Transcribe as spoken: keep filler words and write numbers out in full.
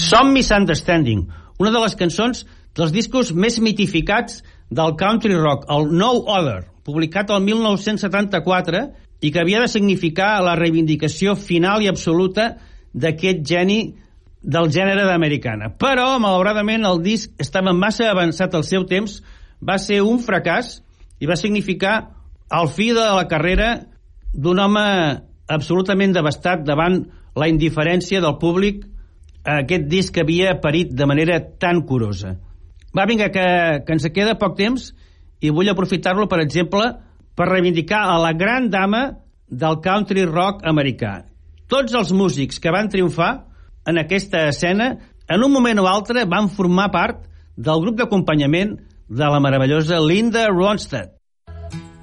Some Misunderstanding, una de les cançons dels discos més mitificats del country rock, el No Other, publicat el mil nou-cents setanta-quatre, i que havia de significar la reivindicació final i absoluta d'aquest geni del gènere d'americana. Però, malauradament, el disc estava massa avançat al seu temps, va ser un fracàs i va significar el fi de la carrera d'un home absolutament devastat davant la indiferència del públic a aquest disc que havia parit de manera tan curosa. Va, vinga, que, que ens queda poc temps i vull aprofitar-lo, per exemple, per reivindicar a la gran dama del country rock americà. Tots els músics que van triomfar en aquesta escena, en un moment o altre, van formar part del grup d'acompanyament de la meravellosa Linda Ronstadt.